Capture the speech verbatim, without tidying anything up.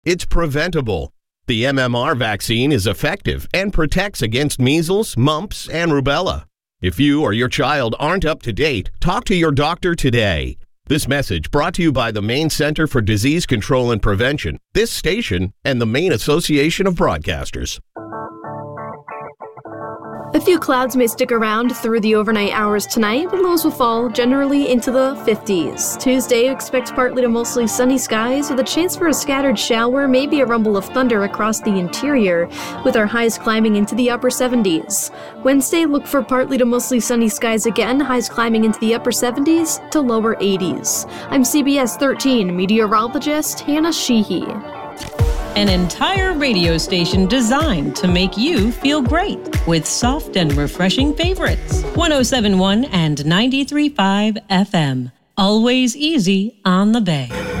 It's preventable. The M M R vaccine is effective and protects against measles, mumps, and rubella. If you or your child aren't up to date, talk to your doctor today. This message brought to you by the Maine Center for Disease Control and Prevention, this station, and the Maine Association of Broadcasters. A few clouds may stick around through the overnight hours tonight, but lows will fall generally into the fifties. Tuesday, expect partly to mostly sunny skies with a chance for a scattered shower, maybe a rumble of thunder across the interior, with our highs climbing into the upper seventies. Wednesday, look for partly to mostly sunny skies again, highs climbing into the upper seventies to lower eighties. I'm C B S thirteen meteorologist Hannah Sheehy. An entire radio station designed to make you feel great with soft and refreshing favorites. one oh seven point one and ninety-three point five F M. Always easy on the Bay.